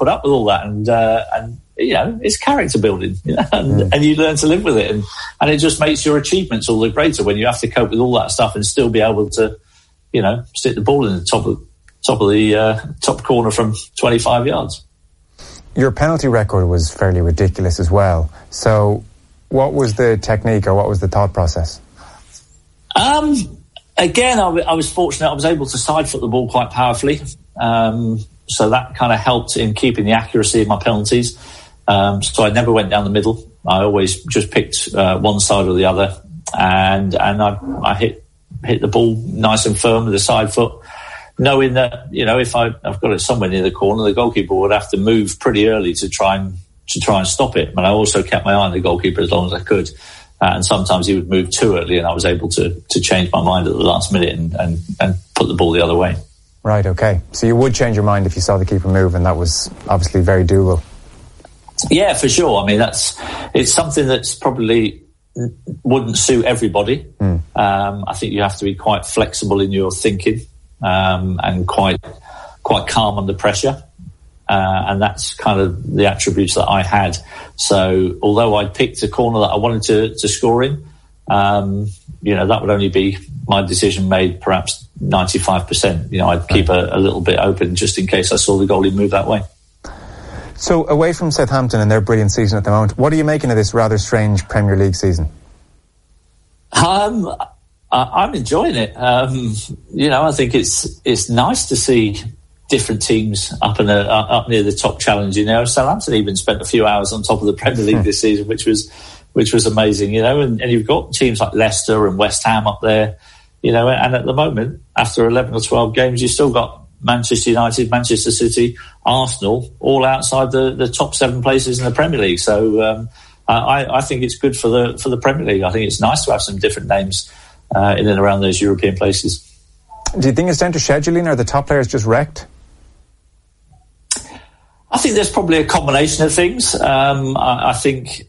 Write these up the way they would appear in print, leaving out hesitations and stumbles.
put up with all that, and you know, it's character building, you know, and you learn to live with it, and it just makes your achievements all the greater when you have to cope with all that stuff and still be able to, you know, stick the ball in the top of the top corner from 25 yards. Your penalty record was fairly ridiculous as well. So what was the technique, or what was the thought process? Again, I was fortunate. I was able to side foot the ball quite powerfully. So that kind of helped in keeping the accuracy of my penalties. So I never went down the middle. I always just picked one side or the other, and I hit the ball nice and firm with the side foot, knowing that, you know, if I've got it somewhere near the corner, the goalkeeper would have to move pretty early to try and stop it. But I also kept my eye on the goalkeeper as long as I could, and sometimes he would move too early, and I was able to change my mind at the last minute and put the ball the other way. Right, okay. So you would change your mind if you saw the keeper move, and that was obviously very doable. Yeah, for sure. I mean, it's something that's probably wouldn't suit everybody. I think you have to be quite flexible in your thinking, and quite calm under pressure. And that's kind of the attributes that I had. So although I picked a corner that I wanted to score in, you know, that would only be my decision made perhaps 95%. You know, I'd keep a little bit open just in case I saw the goalie move that way. So away from Southampton and their brilliant season at the moment, what are you making of this rather strange Premier League season? I'm enjoying it. You know, I think it's nice to see different teams up near the top challenge. You know, Southampton even spent a few hours on top of the Premier League this season, which was amazing. You know, and you've got teams like Leicester and West Ham up there. You know, and at the moment, after 11 or 12 games, you've still got Manchester United, Manchester City, Arsenal, all outside the top 7 places in the Premier League. So I think it's good for the Premier League. I think it's nice to have some different names in and around those European places. Do you think it's down to scheduling, or the top players just wrecked? I think there's probably a combination of things. I think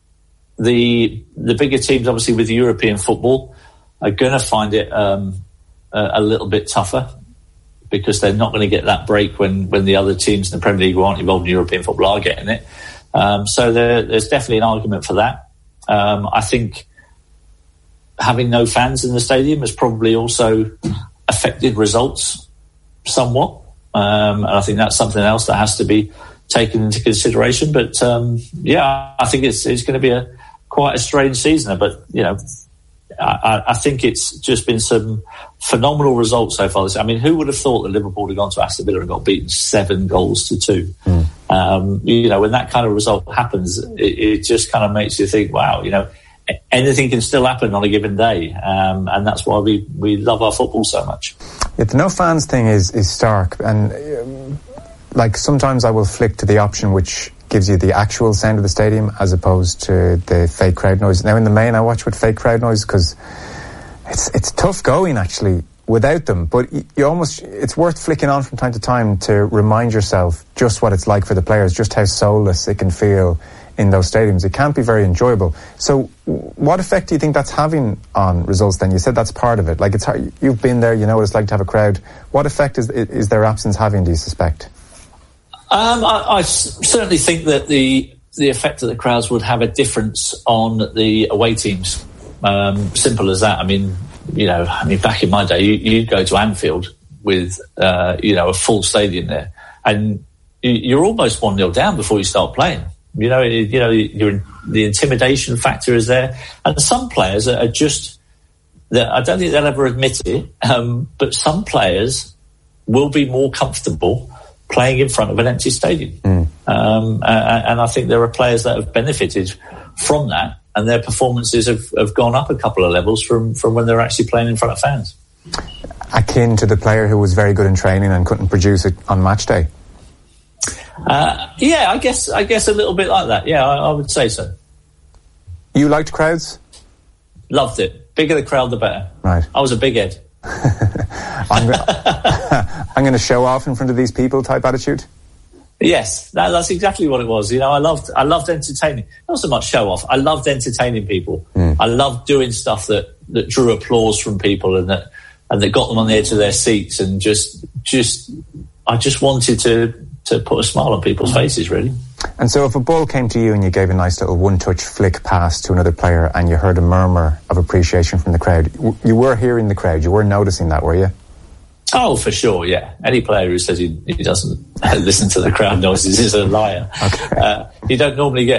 the bigger teams, obviously with European football, are going to find it a little bit tougher, because they're not going to get that break when the other teams in the Premier League who aren't involved in European football are getting it. So there's definitely an argument for that. I think having no fans in the stadium has probably also affected results somewhat. And I think that's something else that has to be taken into consideration. But yeah, I think it's going to be quite a strange season. But, you know, I think it's just been some phenomenal results so far. I mean, who would have thought that Liverpool had gone to Aston Villa and got beaten 7-2? You know, when that kind of result happens, it just kind of makes you think, wow, you know, anything can still happen on a given day. And that's why we love our football so much. Yeah, the no fans thing is stark. And like sometimes I will flick to the option which gives you the actual sound of the stadium as opposed to the fake crowd noise. Now in the main I watch with fake crowd noise because it's tough going actually without them, but it's worth flicking on from time to time to remind yourself just what it's like for the players, just how soulless it can feel in those stadiums. It can't be very enjoyable. So what effect do you think that's having on results then? You said that's part of it. Like, it's hard, you've been there, you know what it's like to have a crowd. What effect is their absence having, do you suspect? I certainly think that the effect of the crowds would have a difference on the away teams. Simple as that. I mean, back in my day, you'd go to Anfield with, a full stadium there, and you're almost 1-0 down before you start playing. The intimidation factor is there, and some players are just. I don't think they'll ever admit it, but some players will be more comfortable playing in front of an empty stadium, and I think there are players that have benefited from that, and their performances have gone up a couple of levels from when they're actually playing in front of fans. Akin to the player who was very good in training and couldn't produce it on match day. Yeah, I guess a little bit like that. Yeah, I would say so. You liked crowds? Loved it. Bigger the crowd, the better. Right. I was a big head. I'm going to show off in front of these people type attitude? Yes, that's exactly what it was. I loved entertaining. Not so much show off. I loved entertaining people. I loved doing stuff that drew applause from people and that got them on the edge of their seats, and I just wanted put a smile on people's faces, really. And so if a ball came to you and you gave a nice little one-touch flick pass to another player and you heard a murmur of appreciation from the crowd, you were hearing the crowd, you were noticing that, were you? Oh, for sure, yeah. Any player who says he doesn't listen to the crowd noises is a liar. Okay. You don't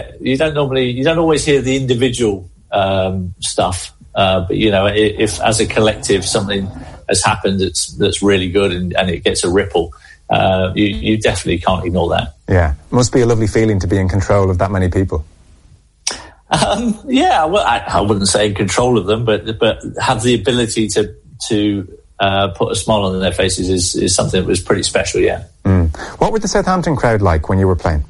always hear the individual stuff, but if as a collective something has happened that's really good and it gets a ripple, you definitely can't ignore that. Yeah, must be a lovely feeling to be in control of that many people. Yeah, well, I wouldn't say in control of them, but have the ability to put a smile on their faces is something that was pretty special. Yeah. What were the Southampton crowd like when you were playing?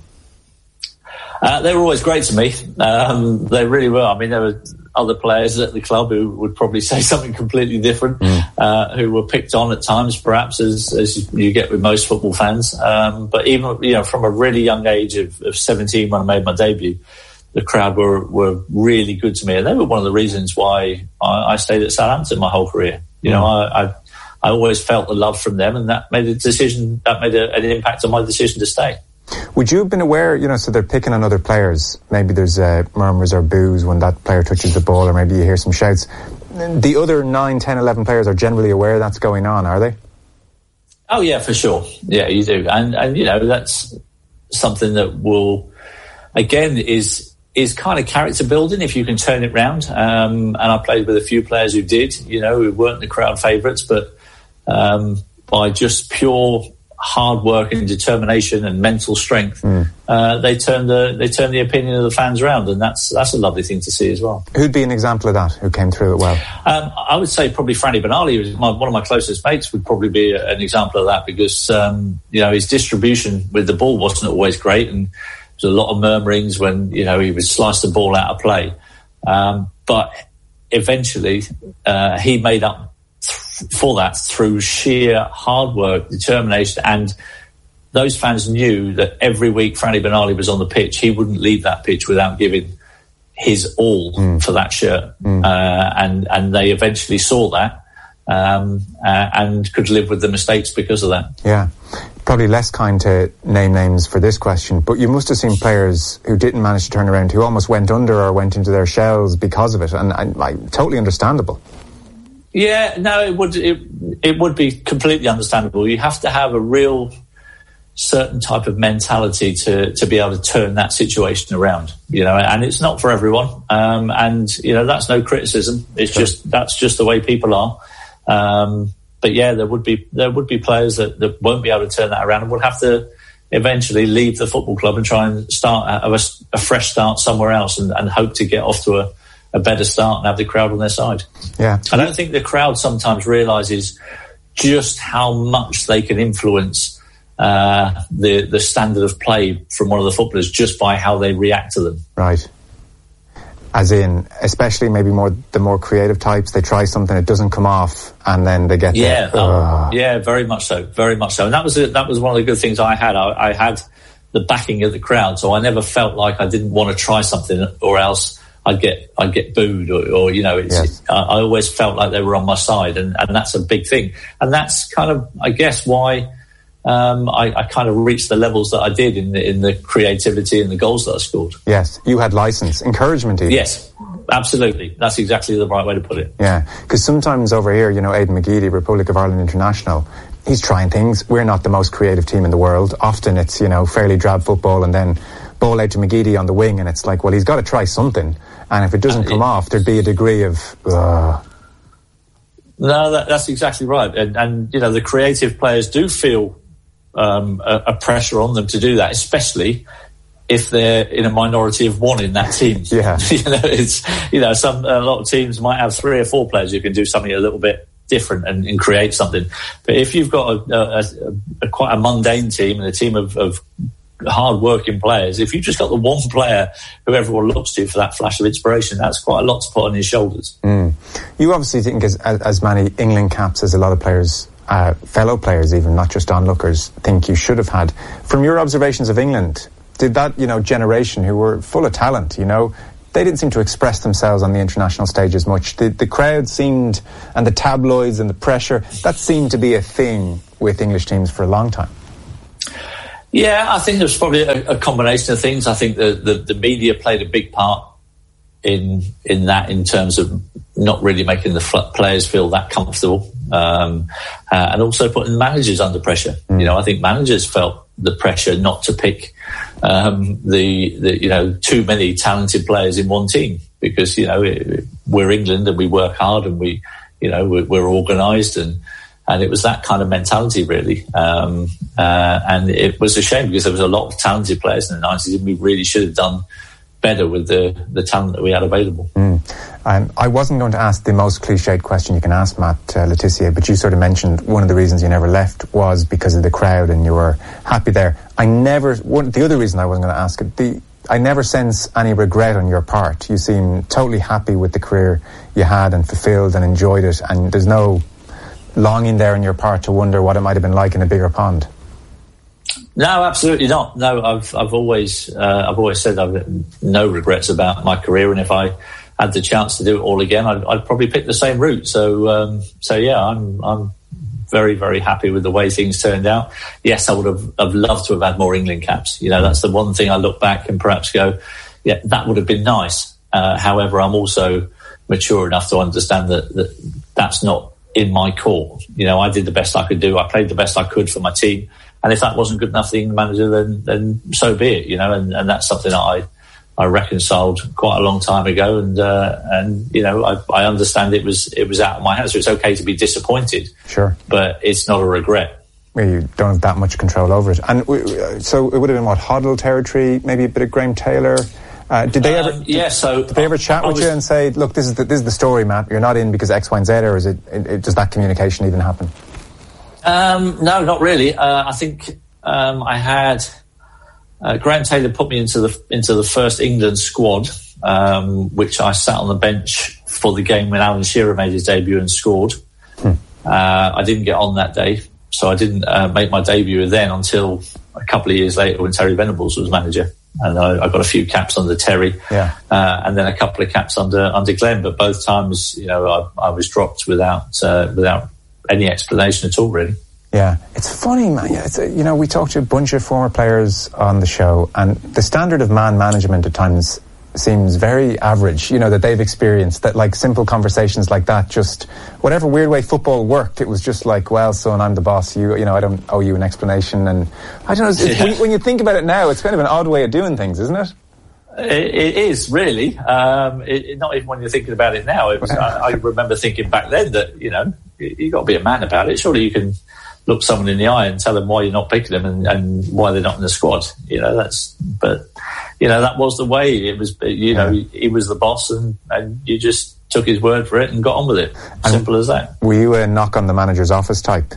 They were always great to me. They really were. I mean, there were other players at the club who would probably say something completely different, who were picked on at times, perhaps, as you get with most football fans. But even, from a really young age of 17 when I made my debut, the crowd were really good to me. And they were one of the reasons why I stayed at Southampton my whole career. I always felt the love from them, and that made an impact on my decision to stay. Would you have been aware, so they're picking on other players, maybe there's murmurs or boos when that player touches the ball, or maybe you hear some shouts. The other 9, 10, 11 players are generally aware that's going on, are they? Oh, yeah, for sure. Yeah, you do. And that's something that will, again, is kind of character building if you can turn it round. And I played with a few players who did, who weren't the crowd favourites, but by just pure hard work and determination and mental strength, they turn the opinion of the fans around, and that's a lovely thing to see as well. Who'd be an example of that, who came through it well? I would say probably Franny Benali, one of my closest mates, would probably be an example of that, because his distribution with the ball wasn't always great, and there was a lot of murmurings when he would slice the ball out of play, but eventually he made up for that through sheer hard work, determination, and those fans knew that every week Franny Benali was on the pitch, he wouldn't leave that pitch without giving his all for that shirt, and they eventually saw that and could live with the mistakes because of that. Yeah, probably less kind to name names for this question, but you must have seen players who didn't manage to turn around, who almost went under or went into their shells because of it, and totally understandable. Yeah, no, it would be completely understandable. You have to have a real certain type of mentality to be able to turn that situation around, and it's not for everyone. And that's no criticism. It's that's just the way people are. But yeah, there would be players that won't be able to turn that around and would have to eventually leave the football club and try and start a fresh start somewhere else and hope to get off to a better start and have the crowd on their side. Yeah, I don't think the crowd sometimes realises just how much they can influence the standard of play from one of the footballers just by how they react to them. Right. As in, especially maybe the more creative types, they try something, it doesn't come off, and then they get yeah, very much so, very much so. And that was one of the good things I had. I had the backing of the crowd, so I never felt like I didn't want to try something, or else I'd get booed, or yes. I always felt like they were on my side, and that's a big thing. And that's kind of, I guess, why I kind of reached the levels that I did in the creativity and the goals that I scored. Yes, you had license, encouragement even. Yes, absolutely. That's exactly the right way to put it. Yeah, because sometimes over here, Aidan McGeady, Republic of Ireland International, he's trying things. We're not the most creative team in the world. Often it's, fairly drab football, and then ball out to McGeady on the wing, and it's like, well, he's got to try something. And if it doesn't come off, there'd be a degree of... No, that's exactly right. And the creative players do feel a pressure on them to do that, especially if they're in a minority of one in that team. Yeah. A lot of teams might have 3 or 4 players who can do something a little bit different and create something. But if you've got a quite a mundane team and a team of hard-working players, if you've just got the one player who everyone looks to for that flash of inspiration, that's quite a lot to put on his shoulders. You obviously think as many England caps as a lot of players, fellow players even, not just onlookers, think you should have had. From your observations of England, did that generation who were full of talent, they didn't seem to express themselves on the international stage as much. The crowd seemed, and the tabloids and the pressure, that seemed to be a thing with English teams for a long time. Yeah, I think there's probably a combination of things. I think the media played a big part in that, in terms of not really making the players feel that comfortable, and also putting managers under pressure. I think managers felt the pressure not to pick the too many talented players in one team, because we're England and we work hard and we're organised, and it was that kind of mentality, really. And it was a shame, because there was a lot of talented players in the 90s, and we really should have done better with the talent that we had available. I wasn't going to ask the most cliched question you can ask, Matt Le Tissier, but you sort of mentioned one of the reasons you never left was because of the crowd and you were happy there. The other reason I wasn't going to ask it, I never sense any regret on your part. You seem totally happy with the career you had and fulfilled and enjoyed it, and there's no longing there on your part to wonder what it might have been like in a bigger pond. No, absolutely not. No, I've always said I've no regrets about my career, and if I had the chance to do it all again, I'd probably pick the same route. So yeah, I'm very, very happy with the way things turned out. Yes, I would have loved to have had more England caps. That's the one thing I look back and perhaps go, yeah, that would have been nice. However, I'm also mature enough to understand that that's not in my court. I did the best I could do. I played the best I could for my team. And if that wasn't good enough for the England manager, then so be it, and that's something that I reconciled quite a long time ago, and I understand it was out of my hands, so it's okay to be disappointed. Sure, but it's not a regret. Well, you don't have that much control over it, and so it would have been what, Hoddle territory, maybe a bit of Graham Taylor. Did they ever? Yeah. So did they ever chat with you and say, "Look, this is the story, Matt. You're not in because X, Y, and Z," or is it does that communication even happen? No, not really. I think I had Graham Taylor put me into the first England squad, which I sat on the bench for the game when Alan Shearer made his debut and scored. I didn't get on that day, so I didn't make my debut then until a couple of years later when Terry Venables was manager, and I got a few caps under Terry, and then a couple of caps under Glenn. But both times, I was dropped without any explanation at all, really. Yeah, it's funny, man. Yeah, we talked to a bunch of former players on the show, and the standard of man management at times seems very average, that they've experienced, that like simple conversations like that, just whatever weird way football worked, it was just like, well, son, I'm the boss, I don't owe you an explanation. And I don't know, when you think about it now, it's kind of an odd way of doing things, isn't it? It is, really. Not even when you're thinking about it now. I remember thinking back then that, you got to be a man about it. Surely you can look someone in the eye and tell them why you're not picking them and why they're not in the squad. But that was the way it was. He was the boss, and you just took his word for it and got on with it. Simple as that. Were you a knock on the manager's office type?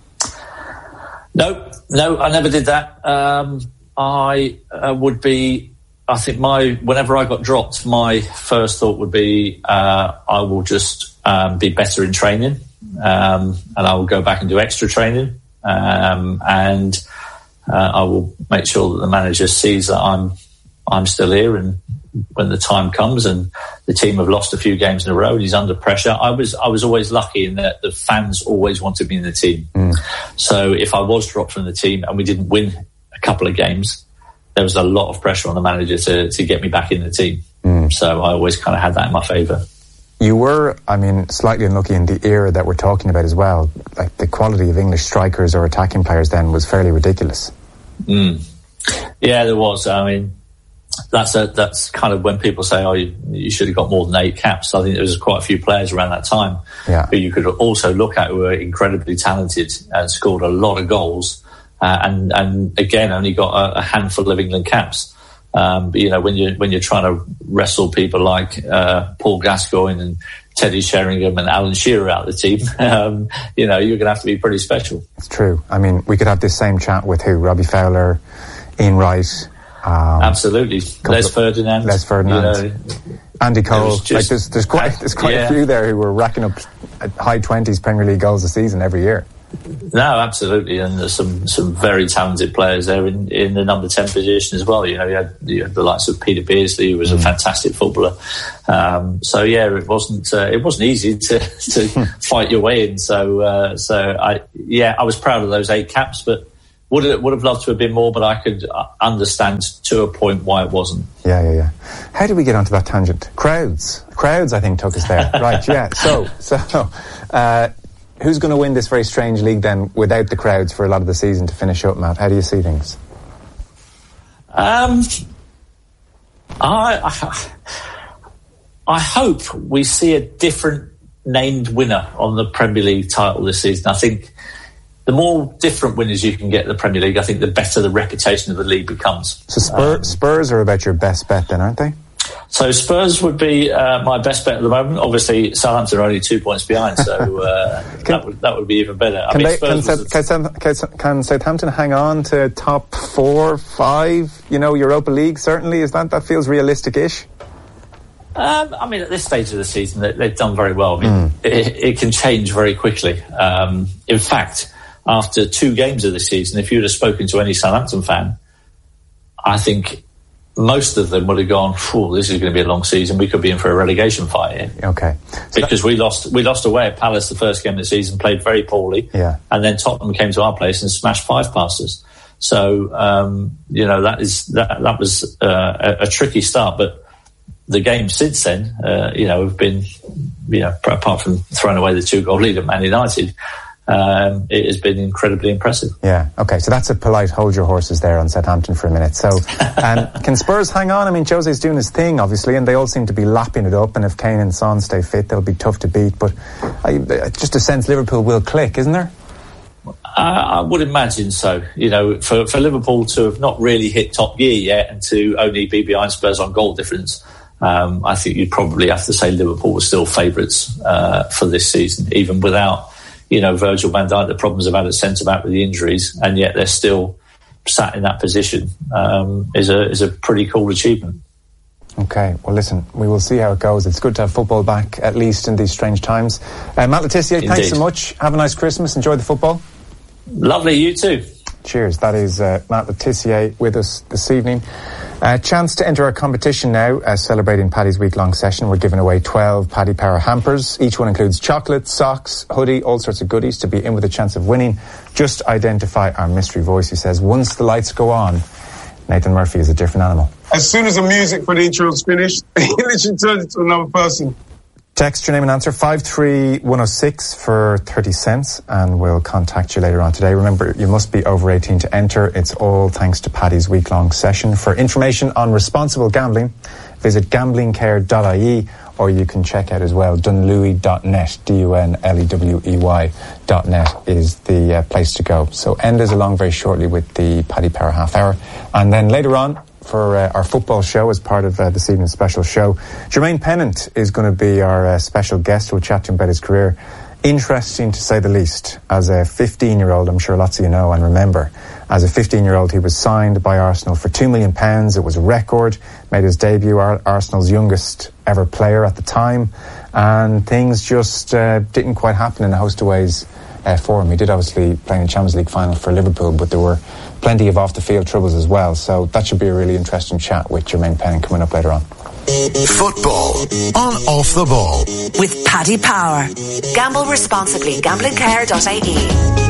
No, I never did that. I would be. I think whenever I got dropped, my first thought would be, I will just be better in training. And I will go back and do extra training, and I will make sure that the manager sees that I'm still here, and when the time comes and the team have lost a few games in a row and he's under pressure, I was always lucky in that the fans always wanted me in the team. So if I was dropped from the team and we didn't win a couple of games, there was a lot of pressure on the manager to get me back in the team. So I always kind of had that in my favour. You were, slightly unlucky in the era that we're talking about as well. Like, the quality of English strikers or attacking players then was fairly ridiculous. Yeah, there was. That's kind of when people say, "Oh, you should have got more than 8 caps." I think there was quite a few players around that time who you could also look at who were incredibly talented and scored a lot of goals, and again only got a handful of England caps. But when you're trying to wrestle people like Paul Gascoigne and Teddy Sheringham and Alan Shearer out of the team, you're going to have to be pretty special. It's true. We could have this same chat with who? Robbie Fowler, Ian Wright. Absolutely. Les Ferdinand. Andy Cole. There's quite a few there who were racking up high 20s Premier League goals a season every year. No, absolutely, and there's some very talented players there in the number 10 position as well. You had the likes of Peter Beardsley, who was a fantastic footballer. So yeah, it wasn't easy to fight your way in. So I was proud of those 8 caps, but would have loved to have been more, but I could understand to a point why it wasn't. Yeah. How did we get onto that tangent? Crowds, I think, took us there. Right, yeah. So, who's going to win this very strange league then without the crowds for a lot of the season to finish up, Matt? How do you see things? I hope we see a different named winner on the Premier League title this season. I think the more different winners you can get in the Premier League, I think the better the reputation of the league becomes. So Spurs are about your best bet then, aren't they? So Spurs would be my best bet at the moment. Obviously, Southampton are only 2 points behind, so that would be even better. Can Southampton hang on to top 4, 5? Europa League certainly. Is that feels realistic-ish? I mean, at this stage of the season, they've done very well. I mean, it can change very quickly. In fact, after 2 games of the season, if you'd have spoken to any Southampton fan, I think most of them would have gone, this is going to be a long season. We could be in for a relegation fight here. Okay. Because we lost away at Palace the first game of the season, played very poorly. Yeah. And then Tottenham came to our place and smashed 5 past us. So, that was a tricky start. But the games since then, have been, apart from throwing away the 2-goal lead at Man United, it has been incredibly impressive. Yeah, okay, so that's a polite hold your horses there on Southampton for a minute. So can Spurs hang on? I mean, Jose's doing his thing, obviously, and they all seem to be lapping it up, and if Kane and Son stay fit, they'll be tough to beat, but just a sense Liverpool will click, isn't there? I would imagine so. For Liverpool to have not really hit top gear yet and to only be behind Spurs on goal difference, I think you'd probably have to say Liverpool were still favourites for this season, even without Virgil van Dijk, the problems they've had at centre-back with the injuries, and yet they're still sat in that position, is a pretty cool achievement. Okay, well listen, we will see how it goes. It's good to have football back, at least in these strange times. Matt Le Tissier, thanks so much. Have a nice Christmas. Enjoy the football. Lovely, you too. Cheers. That is Matt Le Tissier with us this evening. Chance to enter our competition now, celebrating Paddy's week-long session. We're giving away 12 Paddy Power hampers. Each one includes chocolate, socks, hoodie, all sorts of goodies to be in with a chance of winning. Just identify our mystery voice who says, once the lights go on, Nathan Murphy is a different animal. As soon as the music for the intro is finished, he literally turns into another person. Text your name and answer 53106 for 30 cents and we'll contact you later on today. Remember, you must be over 18 to enter. It's all thanks to Paddy's week-long session. For information on responsible gambling, visit gamblingcare.ie or you can check out as well dunlewey.net, dunlewey.net is the place to go. So end is along very shortly with the Paddy Power half hour. And then later on, for our football show as part of this evening's special show, Jermaine Pennant is going to be our special guest. We'll chat to him about his career. Interesting to say the least. As a 15-year-old, I'm sure lots of you know and remember, as a 15-year-old he was signed by Arsenal for £2 million. It was a record, made his debut, Arsenal's youngest ever player at the time, and things just didn't quite happen in a host of ways for him. He did obviously play in the Champions League final for Liverpool, but there were plenty of off-the-field troubles as well. So that should be a really interesting chat with Jermaine Pennant coming up later on. Football on Off the Ball with Paddy Power. Gamble responsibly. Gamblingcare.ie.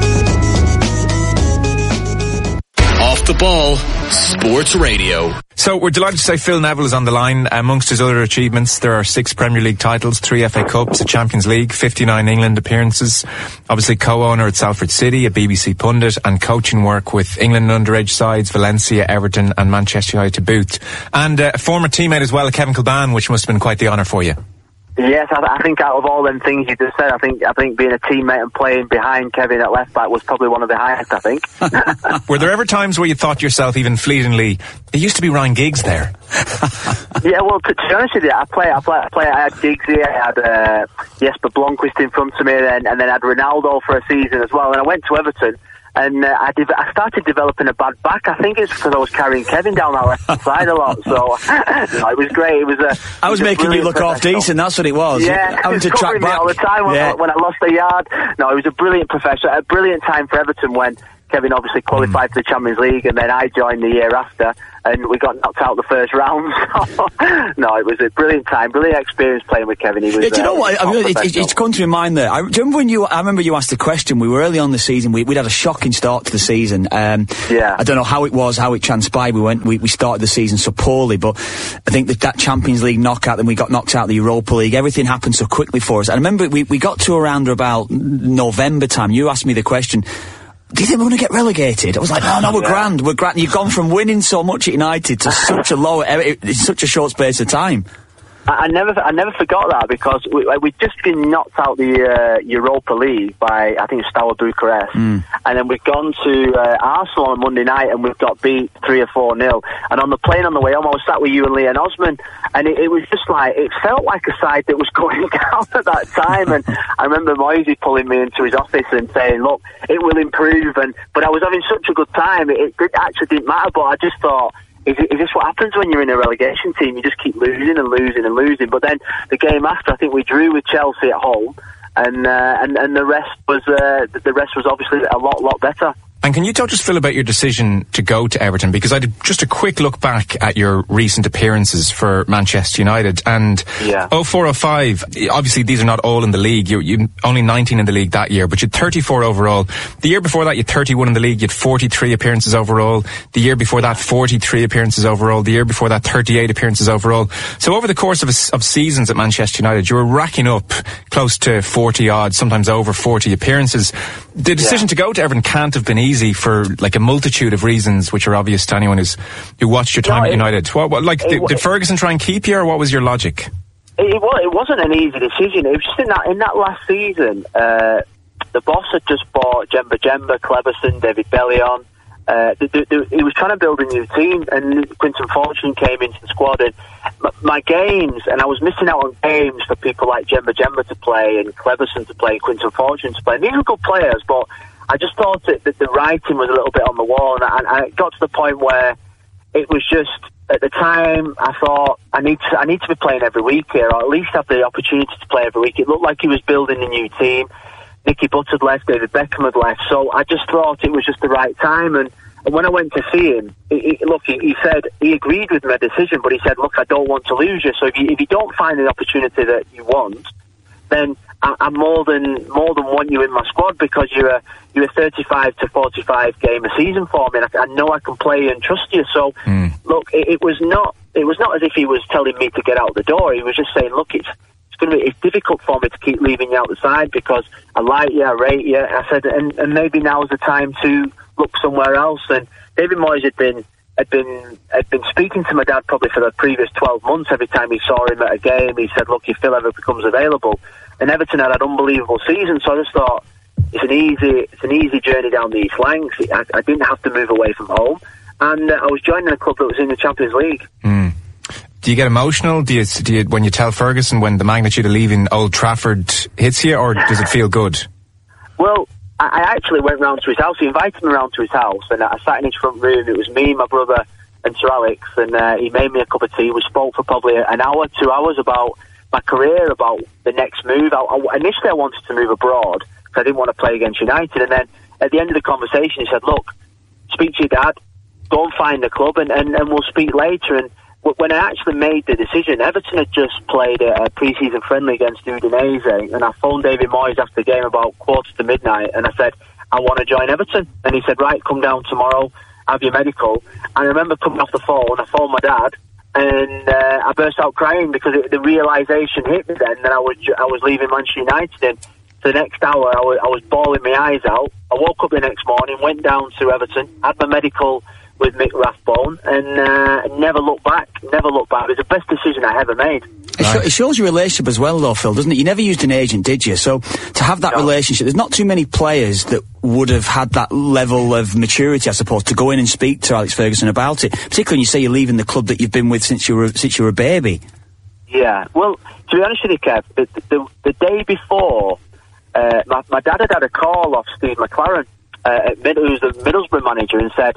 Off the Ball Sports Radio. So we're delighted to say Phil Neville is on the line. Amongst his other achievements, there are 6 Premier League titles, 3 FA Cups, a Champions League, 59 England appearances, obviously co-owner at Salford City, a BBC pundit, and coaching work with England underage sides, Valencia, Everton and Manchester United to boot. And a former teammate as well, Kevin Kilbane, which must have been quite the honour for you. Yes, I think out of all them things you just said, I think being a teammate and playing behind Kevin at left back was probably one of the highest, I think. Were there ever times where you thought to yourself, even fleetingly, it used to be Ryan Giggs there? Yeah, well, to be honest with you, I had Giggs here, I had Jesper Blomqvist in front of me, and then I had Ronaldo for a season as well, and I went to Everton. And I started developing a bad back. I think it's because I was carrying Kevin down that left side a lot. So it was great. I was making you look off decent. That's what it was. Yeah, having to track back all the time when I lost a yard. No, it was a brilliant professional. A brilliant time for Everton when Kevin obviously qualified for the Champions League, and then I joined the year after, and we got knocked out the first round. No, it was a brilliant time, brilliant experience playing with Kevin. He was, do you know what? It's come to my mind there. I remember when I remember you asked the question. We were early on the season. We'd had a shocking start to the season. I don't know how it was, how it transpired. We started the season so poorly, but I think that Champions League knockout, then we got knocked out of the Europa League. Everything happened so quickly for us. I remember we got to around about November time. You asked me the question, do you think we're going to get relegated? I was like, no, we're grand. You've gone from winning so much at United to such a short space of time. I never forgot that, because we'd just been knocked out the Europa League by, I think, Steaua Bucharest, and then we'd gone to Arsenal on Monday night, and we got beat 3 or 4-0. And on the plane on the way home, I was sat with you and Leon Osman, and it was just like, it felt like a side that was going down at that time. And I remember Moisey pulling me into his office and saying, look, it will improve. But I was having such a good time, it actually didn't matter. But I just thought, is this what happens when you're in a relegation team? You just keep losing and losing and losing. But then the game after, I think we drew with Chelsea at home, and the rest was obviously a lot better. And can you talk to us, Phil, about your decision to go to Everton? Because I did just a quick look back at your recent appearances for Manchester United, and 04-05, obviously these are not all in the league. You only 19 in the league that year, but you had 34 overall. The year before that, you had 31 in the league. You had 43 appearances overall. The year before that, 43 appearances overall. The year before that, 38 appearances overall. So over the course of seasons at Manchester United, you were racking up close to 40 odd, sometimes over 40 appearances. The decision to go to Everton can't have been easy for like a multitude of reasons, which are obvious to anyone who watched your time at United. Did Ferguson try and keep you, or what was your logic? It wasn't an easy decision. It was just in that last season, the boss had just bought Jemba, Cleberson, David Bellion. He was trying to build a new team, and Quinton Fortune came into the squad, and my games, and I was missing out on games for people like Jemba to play, and Cleberson to play, and Quinton Fortune to play. And these were good players, but I just thought that the writing was a little bit on the wall, and it got to the point where it was just, at the time, I thought, I need to be playing every week here, or at least have the opportunity to play every week. It looked like he was building a new team. Nicky Butt had left, David Beckham had left, so I just thought it was just the right time. And when I went to see him, he said he agreed with my decision, but he said, look, I don't want to lose you, so if you don't find the opportunity that you want, then I more than want you in my squad, because you're a 35 to 45 game a season for me, and I know I can play and trust you. So look, it was not as if he was telling me to get out the door. He was just saying, look, it's difficult for me to keep leaving you out the side, because I like you, I rate you. I said, and maybe now's the time to look somewhere else. And David Moyes had been speaking to my dad probably for the previous 12 months. Every time he saw him at a game, he said, look, if Phil ever becomes available. And Everton had an unbelievable season, so I just thought, it's an easy journey down the East Lancs. I didn't have to move away from home, and I was joining a club that was in the Champions League. Do you get emotional? Do you when you tell Ferguson, when the magnitude of leaving Old Trafford hits you, or does it feel good? Well, I actually went round to his house. He invited me round to his house, and I sat in his front room. It was me, my brother, and Sir Alex, and he made me a cup of tea. We spoke for probably an hour, 2 hours about my career, about the next move. Initially, I wanted to move abroad because I didn't want to play against United. And then at the end of the conversation, he said, look, speak to your dad, go and find the club, and we'll speak later. And when I actually made the decision, Everton had just played a pre-season friendly against Udinese, and I phoned David Moyes after the game about midnight, and I said, I want to join Everton. And he said, right, come down tomorrow, have your medical. And I remember coming off the phone, I phoned my dad, and I burst out crying, because the realisation hit me then that I was leaving Manchester United. And for the next hour, I was bawling my eyes out. I woke up the next morning, went down to Everton, had my medical with Mick Rathbone, and never looked back. It was the best decision I ever made. It shows your relationship as well, though, Phil, doesn't it? You never used an agent, did you? So to have that relationship, there's not too many players that would have had that level of maturity, I suppose, to go in and speak to Alex Ferguson about it. Particularly when you say you're leaving the club that you've been with since you were a baby. Yeah, well, to be honest with you, Kev, the day before, my dad had a call off Steve McLaren, who's the Middlesbrough manager, and said,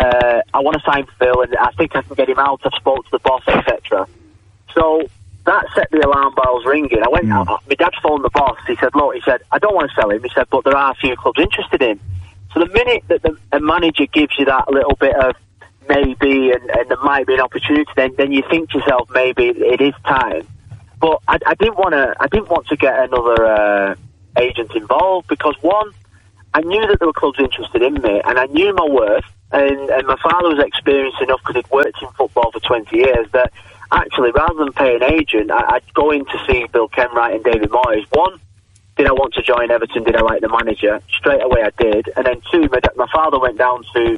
I want to sign Phil, and I think I can get him out. I've spoke to the boss, etc. So that set the alarm bells ringing. I went out, my dad phoned the boss. He said, look, I don't want to sell him. He said, but there are a few clubs interested in. So the minute that a manager gives you that little bit of maybe and there might be an opportunity, then you think to yourself, maybe it is time. But I didn't want to get another agent involved, because one, I knew that there were clubs interested in me, and I knew my worth, and my father was experienced enough, because he'd worked in football for 20 years, that actually, rather than pay an agent, I'd go in to see Bill Kenwright and David Moyes. One, did I want to join Everton? Did I like the manager? Straight away I did. And then two, my father went down to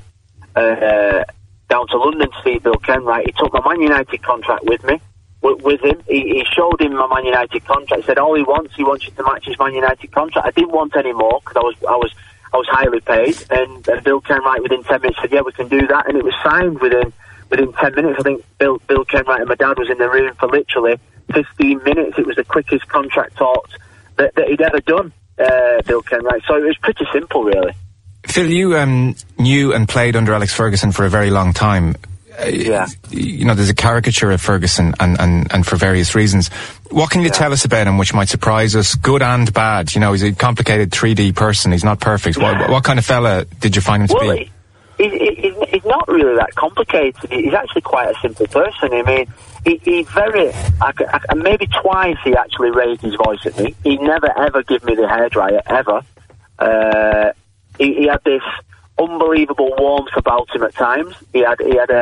London to see Bill Kenwright. He took my Man United contract with him. He showed him my Man United contract. He said all he wants you to match his Man United contract. I didn't want any more, because I was highly paid. And Bill Kenwright within 10 minutes said, yeah, we can do that. And it was signed within 10 minutes. I think Bill Kenwright and my dad was in the room for literally 15 minutes. It was the quickest contract talks that he'd ever done, Bill Kenwright. So it was pretty simple, really. Phil, you knew and played under Alex Ferguson for a very long time. Yeah. You know, there's a caricature of Ferguson and for various reasons. What can you tell us about him which might surprise us, good and bad? You know, he's a complicated 3D person. He's not perfect. Yeah. What kind of fella did you find him to be? He's not really that complicated. He's actually quite a simple person. I mean, he very... maybe twice he actually raised his voice at me. He never, ever gave me the hairdryer, ever. He had this unbelievable warmth about him at times. He had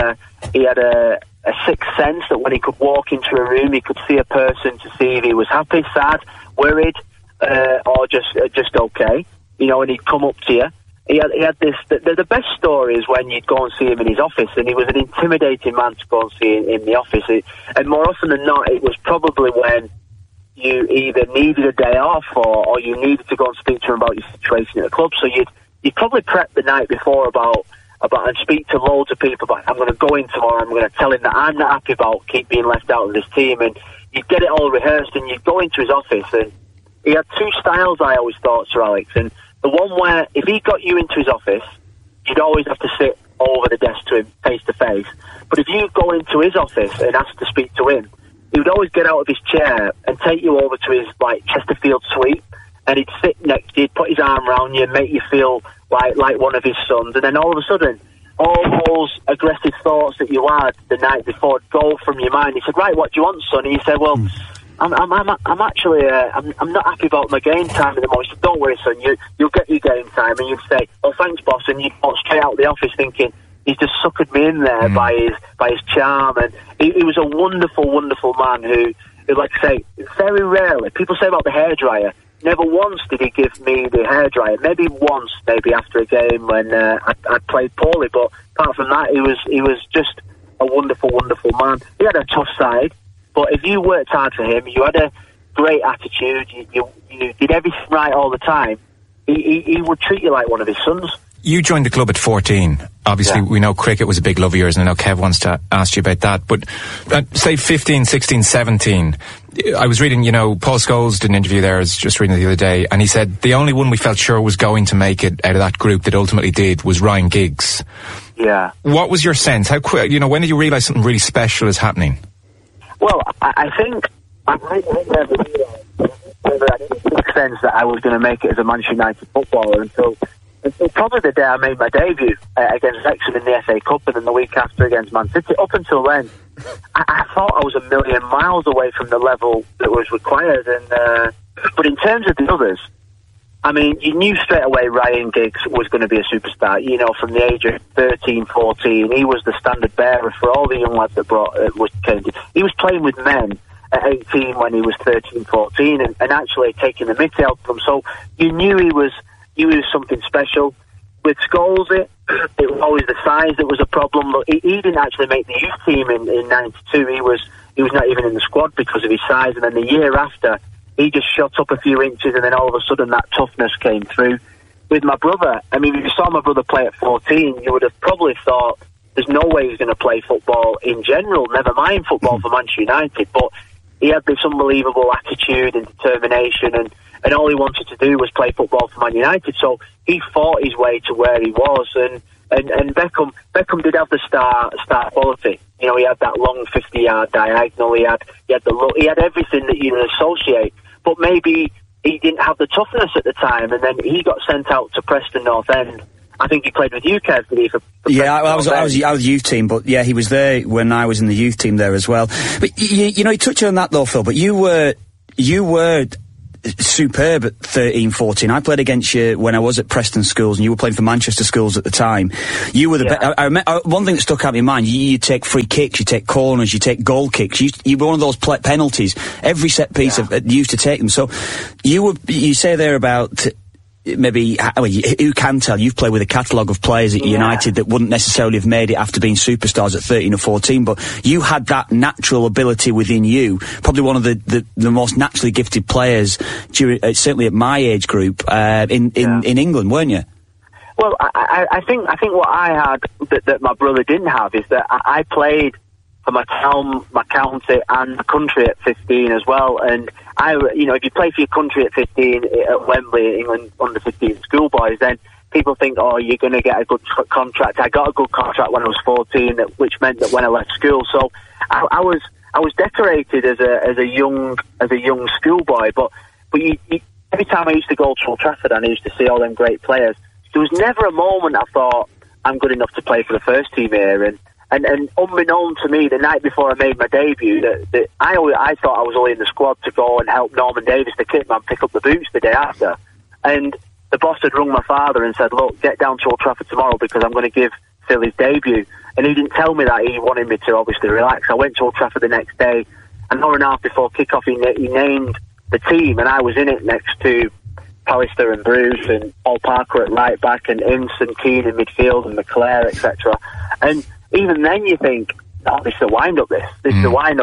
a sixth sense that when he could walk into a room, he could see a person to see if he was happy, sad, worried, or just okay. You know, and he'd come up to you. He had this. The best story is when you'd go and see him in his office, and he was an intimidating man to go and see in the office. And more often than not, it was probably when you either needed a day off or you needed to go and speak to him about your situation at the club. So you'd probably prep the night before about and speak to loads of people about, I'm going to go in tomorrow, I'm going to tell him that I'm not happy about keep being left out of this team, and you'd get it all rehearsed, and you'd go into his office, and he had two styles, I always thought, Sir Alex, and the one where if he got you into his office, you'd always have to sit over the desk to him, face to face. But if you go into his office and ask to speak to him, he would always get out of his chair and take you over to his, like, Chesterfield suite, and he'd sit next to you, put his arm around you, make you feel like one of his sons, and then all of a sudden, all those aggressive thoughts that you had the night before go from your mind. He said, right, what do you want, son? And you said, well, I'm actually, I'm not happy about my game time at the moment. He said, don't worry, son, you'll get your game time. And you'd say, oh, thanks, boss, and you'd walk straight out of the office thinking, he's just suckered me in there by his charm. And he was a wonderful, wonderful man who, like I say, very rarely, people say about the hairdryer, never once did he give me the hairdryer. Maybe once, maybe after a game when I played poorly. But apart from that, he was just a wonderful, wonderful man. He had a tough side, but if you worked hard for him, you had a great attitude, you did everything right all the time, he would treat you like one of his sons. You joined the club at 14. Obviously, we know cricket was a big love of yours, and I know Kev wants to ask you about that. But say 15, 16, 17, I was reading, you know, Paul Scholes did an interview there, I was just reading it the other day, and he said the only one we felt sure was going to make it out of that group that ultimately did was Ryan Giggs. Yeah. What was your sense? How quick, you know, when did you realise something really special is happening? Well, I think I never sense that I was going to make it as a Manchester United footballer until probably the day I made my debut against Wrexham in the FA Cup, and then the week after against Man City. Up until then, I thought I was a million miles away from the level that was required. And but in terms of the others, I mean, you knew straight away Ryan Giggs was going to be a superstar. You know, from the age of 13, 14, he was the standard bearer for all the young lads that came to. He was playing with men at 18 when he was 13, 14, and actually taking the mickey out of them. So you knew he was something special. With Scholes, it was always the size that was a problem. But he didn't actually make the youth team in 92. He was not even in the squad because of his size. And then the year after, he just shot up a few inches, and then all of a sudden that toughness came through. With my brother, I mean, if you saw my brother play at 14, you would have probably thought there's no way he's going to play football in general, never mind football for Manchester United. But he had this unbelievable attitude and determination, and all he wanted to do was play football for Man United. So he fought his way to where he was, and Beckham did have the star quality. You know, he had that long 50-yard diagonal. He had the look. He had everything that you'd associate. But maybe he didn't have the toughness at the time, and then he got sent out to Preston North End I think he played with you, Kev, did he? I was youth team, but yeah, he was there when I was in the youth team there as well. But you know, you touched on that though, Phil. But you were superb at 13, 14. I played against you when I was at Preston Schools, and you were playing for Manchester Schools at the time. You were the best. I remember one thing that stuck out in my mind. You take free kicks, you take corners, you take goal kicks. You were one of those penalties. Every set piece you used to take them. So you say there about. Maybe, who can tell? You've played with a catalogue of players at United that wouldn't necessarily have made it after being superstars at 13 or 14, but you had that natural ability within you. Probably one of the most naturally gifted players, certainly at my age group, in England, weren't you? Well, I think what I had that my brother didn't have is that I played for my town, my county, and my country at 15 as well. And if you play for your country at 15 at Wembley, England, under 15 schoolboys, then people think, oh, you're going to get a good contract. I got a good contract when I was 14, which meant that when I left school, so I was decorated as a young schoolboy. But every time I used to go to Old Trafford and I used to see all them great players, there was never a moment I thought I'm good enough to play for the first team here. And unbeknown to me, the night before I made my debut, that I thought I was only in the squad to go and help Norman Davis, the kit man, pick up the boots the day after. And the boss had rung my father and said, look, get down to Old Trafford tomorrow because I'm going to give Phil his debut. And he didn't tell me that. He wanted me to obviously relax. I went to Old Trafford the next day. An hour and a half before kick-off, he named the team, and I was in it next to Pallister and Bruce and Paul Parker at right back and Ince and Keane in midfield and McClare, etc. And even then you think, oh, this is a wind-up, this is a wind-up,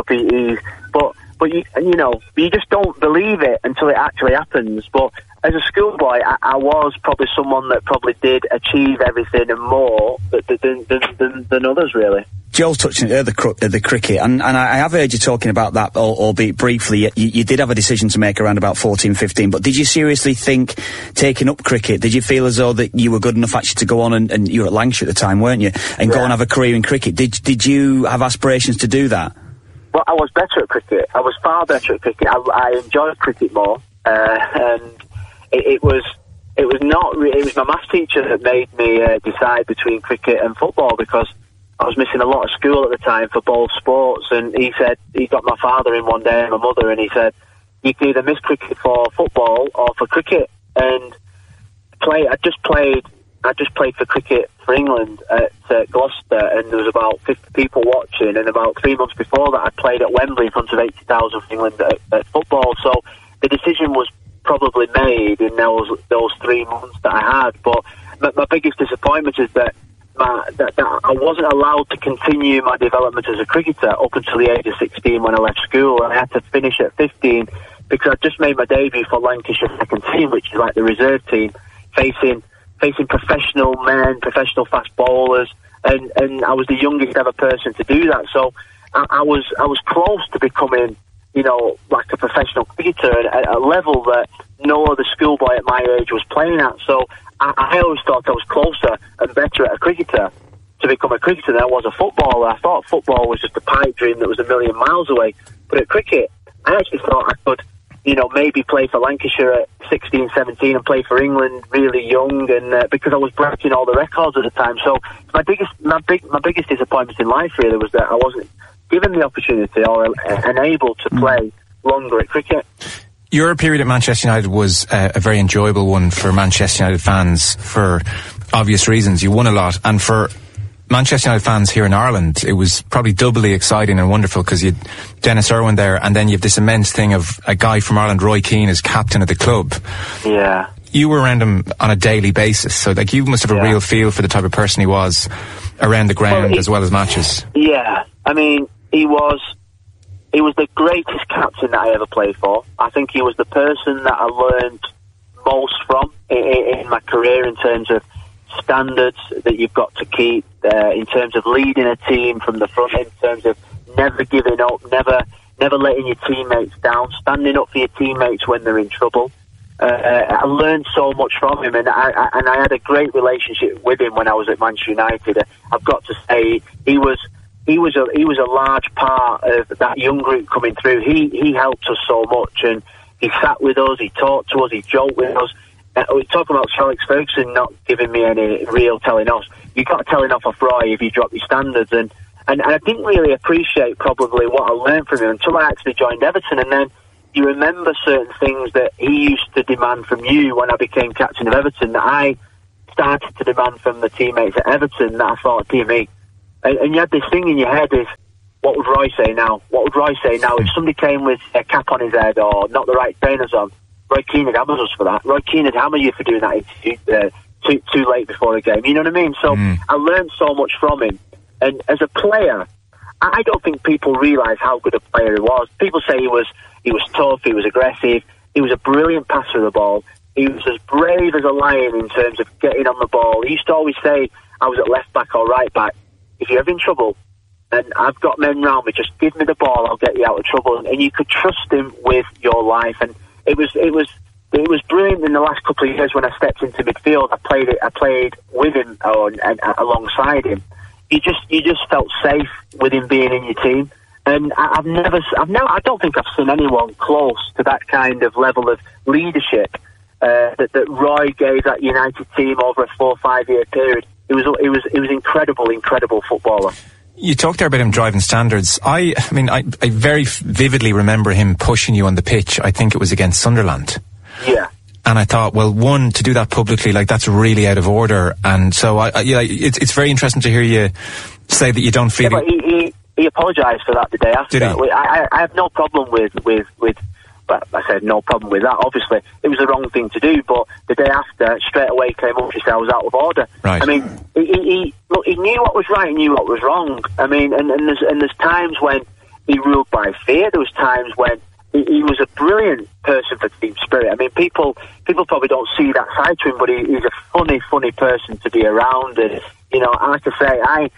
but you just don't believe it until it actually happens. But as a schoolboy, I was probably someone that probably did achieve everything and more than others, really. Joel's touching the cricket, and I have heard you talking about that, albeit briefly. You did have a decision to make around about 14, 15, but did you seriously think taking up cricket, did you feel as though that you were good enough actually to go on, and you were at Lancashire at the time, weren't you, and go and have a career in cricket? Did you have aspirations to do that? Well, I was better at cricket. I was far better at cricket. I enjoyed cricket more, and it was my maths teacher that made me decide between cricket and football, because I was missing a lot of school at the time for both sports, and he said, he got my father in one day and my mother, and he said, you can either miss cricket for football or for cricket. And I just played for cricket for England at Gloucester, and there was about 50 people watching, and about 3 months before that I played at Wembley in front of 80,000 for England at football. So the decision was probably made in those 3 months that I had. But my biggest disappointment is that I wasn't allowed to continue my development as a cricketer up until the age of 16 when I left school, and I had to finish at 15 because I just made my debut for Lancashire second team, which is like the reserve team, facing professional men, professional fast bowlers, and I was the youngest ever person to do that. So I was close to becoming, like a professional cricketer at a level that no other schoolboy at my age was playing at. So I always thought I was closer and better at a cricketer to become a cricketer than I was a footballer. I thought football was just a pipe dream that was a million miles away. But at cricket, I actually thought I could, maybe play for Lancashire at 16, 17 and play for England really young, and because I was breaking all the records at the time. So my biggest disappointment in life really was that I wasn't given the opportunity or enabled to play longer at cricket. Your period at Manchester United was a very enjoyable one for Manchester United fans for obvious reasons. You won a lot, and for Manchester United fans here in Ireland, it was probably doubly exciting and wonderful because you had Dennis Irwin there, and then you have this immense thing of a guy from Ireland, Roy Keane, as captain of the club. Yeah. You were around him on a daily basis, so you must have a real feel for the type of person he was around the ground as well as matches. Yeah, I mean, he was the greatest captain that I ever played for. I think he was the person that I learned most from in my career in terms of standards that you've got to keep, in terms of leading a team from the front, in terms of never giving up, never letting your teammates down, standing up for your teammates when they're in trouble. I learned so much from him, and I had a great relationship with him when I was at Manchester United. I've got to say, he was a large part of that young group coming through. He helped us so much, and he sat with us, he talked to us, he joked with us. we're talking about Sir Alex Ferguson not giving me any real telling off. You got a telling off Roy if you drop your standards, and I didn't really appreciate probably what I learned from him until I actually joined Everton, and then you remember certain things that he used to demand from you when I became captain of Everton that I started to demand from the teammates at Everton that I thought, dear me. And you had this thing in your head is, what would Roy say now? What would Roy say now if somebody came with a cap on his head or not the right trainers on? Roy Keane would hammer us for that. Roy Keane would hammer you for doing that too late before a game. You know what I mean? So I learned so much from him. And as a player, I don't think people realise how good a player he was. People say he was tough, he was aggressive, he was a brilliant passer of the ball. He was as brave as a lion in terms of getting on the ball. He used to always say, I was at left back or right back. If you're having trouble, and I've got men round me, just give me the ball, I'll get you out of trouble. And you could trust him with your life. And it was brilliant in the last couple of years when I stepped into midfield. I played with him and alongside him. You just felt safe with him being in your team. And I don't think I've seen anyone close to that kind of level of leadership that Roy gave that United team over a 4 or 5 year period. It was incredible footballer. You talked there about him driving standards. I very vividly remember him pushing you on the pitch. I think it was against Sunderland. Yeah. And I thought, well, one, to do that publicly, like, that's really out of order. And so it's very interesting to hear you say that you don't feel. Yeah, but he apologised for that the day after. Did he? I have no problem with. But I said no problem with that. Obviously, it was the wrong thing to do. But the day after, straight away came up to say I was out of order. Right. I mean, he knew what was right and knew what was wrong. I mean, and there's times when he ruled by fear. There was times when he was a brilliant person for team spirit. I mean, people probably don't see that side to him, but he's a funny person to be around. And like I say,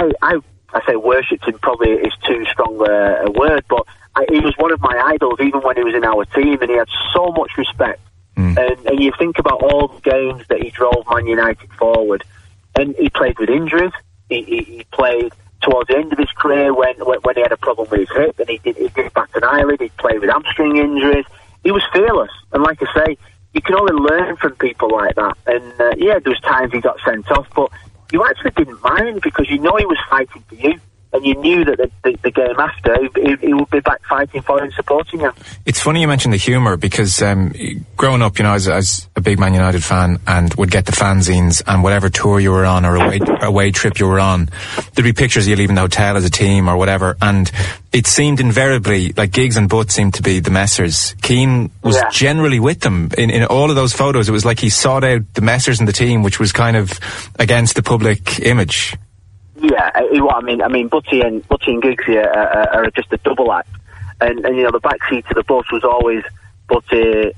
I say worshipped him probably is too strong a word, but he was one of my idols even when he was in our team, and he had so much respect. And you think about all the games that he drove Man United forward, and he played with injuries. He played towards the end of his career when he had a problem with his hip, and he did back an eyelid. He played with hamstring injuries. He was fearless, and like I say, you can only learn from people like that. And there was times he got sent off, but you actually didn't mind because you know he was fighting for you. And you knew that the game after, he would be back fighting for and supporting you. It's funny you mentioned the humour, because growing up, as a big Man United fan, and would get the fanzines, and whatever tour you were on or away trip you were on, there'd be pictures of you leaving the hotel as a team or whatever, and it seemed invariably, like Giggs and Butt seemed to be the messers. Keane was generally with them. In all of those photos, it was like he sought out the messers in the team, which was kind of against the public image. Yeah, I mean, Butty and Giggs are just a double act, and the back seat of the bus was always Butty,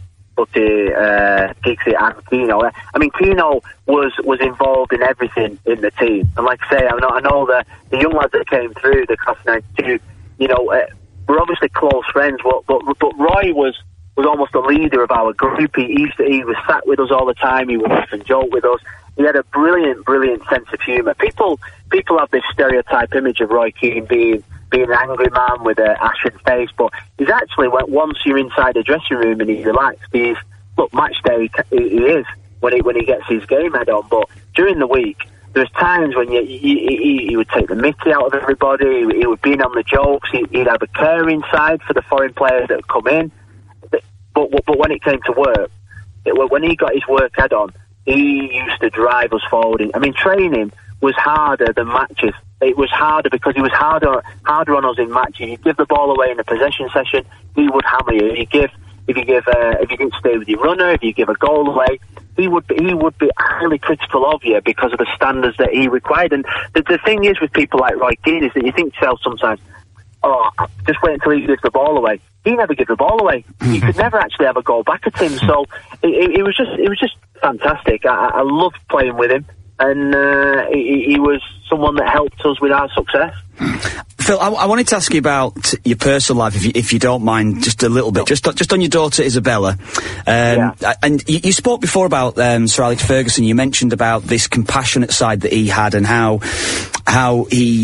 Giggsy and Keno. I mean, Keno was involved in everything in the team, and like I say, I know the young lads that came through the class 92, we're obviously close friends, but Roy was almost the leader of our group. He was sat with us all the time. He would often joke with us. He had a brilliant sense of humour. People have this stereotype image of Roy Keane being an angry man with an ashen face, but he's actually, once you're inside the dressing room and he's relaxed, match day he is when he gets his game head on. But during the week, there's times when he would take the mickey out of everybody. He would be in on the jokes. He'd have a care inside for the foreign players that would come in. But when it came to work, when he got his work head on, he used to drive us forward. I mean, training was harder than matches. It was harder because he was harder on us in matches. You give the ball away in a possession session, he would hammer you. If you didn't stay with your runner, if you give a goal away, he would be highly critical of you because of the standards that he required. And the thing is with people like Roy Keane is that you think to yourself sometimes, just wait until he gives the ball away. He never gave the ball away. You could never actually have a goal back at him. So it was just fantastic. I loved playing with him, and he was someone that helped us with our success. Phil, I wanted to ask you about your personal life, if you don't mind, just a little bit, just on your daughter Isabella. And you spoke before about Sir Alex Ferguson. You mentioned about this compassionate side that he had, and how he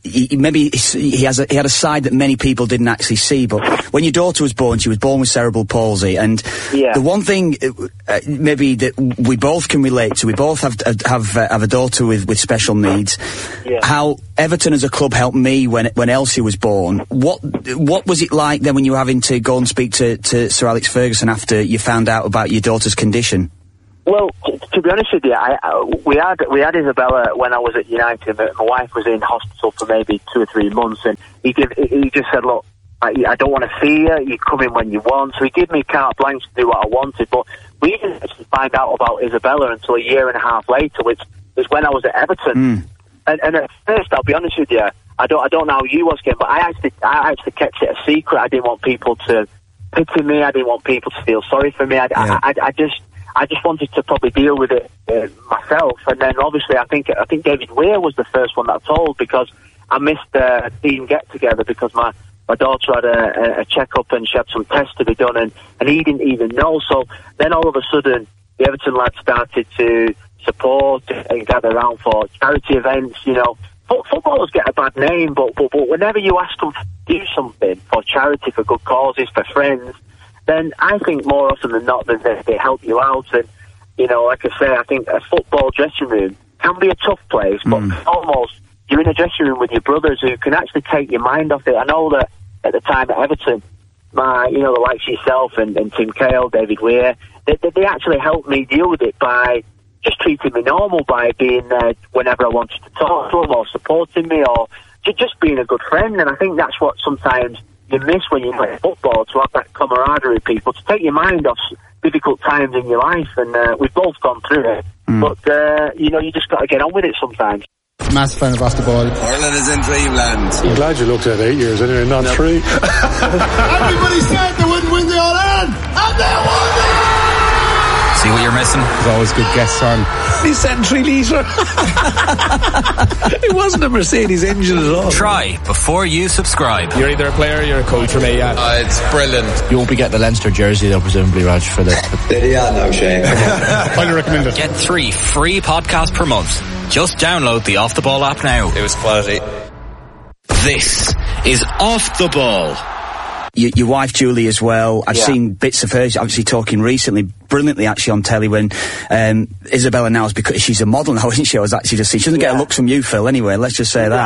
maybe he had a side that many people didn't actually see. But when your daughter was born, she was born with cerebral palsy, and the one thing maybe that we both can relate to, we both have a daughter with special needs. Yeah. How Everton as a club helped me when Elsie was born. What was it like then when you were having to go and speak to Sir Alex Ferguson after you found out about your daughter's condition? Well, to be honest with you, we had Isabella when I was at United. My wife was in hospital for maybe 2 or 3 months, and he just said, look, I don't want to see you. You come in when you want. So he gave me carte blanche to do what I wanted. But we didn't actually find out about Isabella until a year and a half later, which was when I was at Everton. And at first, I'll be honest with you, I don't know how you was, Ken, but I actually kept it a secret. I didn't want people to pity me. I didn't want people to feel sorry for me. I just wanted to probably deal with it myself. And then obviously I think David Weir was the first one that I told, because I missed the team get-together because my daughter had a check-up and she had some tests to be done, and he didn't even know. So then all of a sudden the Everton lads started to support and gather around for charity events. You know, footballers get a bad name, but whenever you ask them to do something for charity, for good causes, for friends, then I think more often than not they help you out. And, you know, like I say, I think a football dressing room can be a tough place, but almost you're in a dressing room with your brothers who can actually take your mind off it. I know that at the time at Everton, the likes of yourself and Tim Cahill, David Weir, they actually helped me deal with it by just treating me normal, by being there whenever I wanted to talk to them, or supporting me, or just being a good friend. And I think that's what sometimes you miss when you play football, to have that camaraderie with people, to take your mind off difficult times in your life. And we've both gone through it. But, you just got to get on with it sometimes. Massive fan of Off the Ball. Ireland is in dreamland. I'm glad you looked at 8 years anyway, not 3. Everybody said they wouldn't win the All-Ireland, and they won it! See what you're missing? There's always good guests on. He said 3 litre. It wasn't a Mercedes engine at all. Try before you subscribe. You're either a player or you're a coach for me, yeah. It's brilliant. You won't be getting the Leinster jersey though, presumably, Raj, for the... There you are now, Shane. Highly recommend it. Get 3 free podcasts per month. Just download the Off the Ball app now. It was quality. This is Off the Ball. Your wife Julie as well. I've seen bits of her, obviously talking recently, brilliantly actually on telly, when Isabella now is, because she's a model now, isn't she? I was actually just saying, she doesn't get a look from you, Phil, anyway, let's just say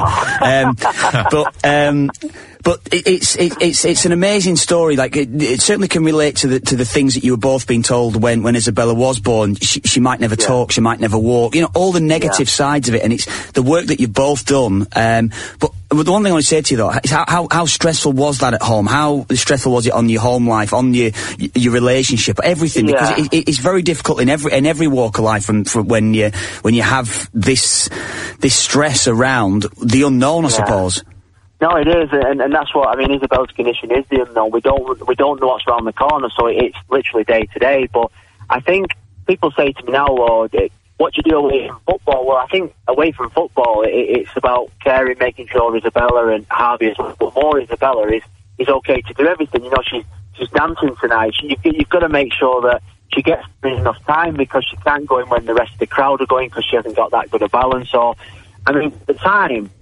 that. But it's an amazing story. Like it certainly can relate to the things that you were both being told when Isabella was born. She might never talk, she might never walk. You know, all the negative sides of it, and it's the work that you've both done. But the one thing I want to say to you though is how stressful was that at home? How stressful was it on your home life, on your relationship, everything? Because it's very difficult in every walk of life from when you have this stress around the unknown, I suppose. No, it is, and that's what I mean. Isabella's condition is the unknown. We don't know what's around the corner, so it's literally day to day. But I think people say to me now, "Lord, what do you do away from football?" Well, I think away from football, it's about caring, making sure Isabella and Harvey is, but more Isabella is okay to do everything. You know, she's dancing tonight. You've got to make sure that she gets enough time, because she can't go in when the rest of the crowd are going, because she hasn't got that good a balance. Or, I mean, at the time,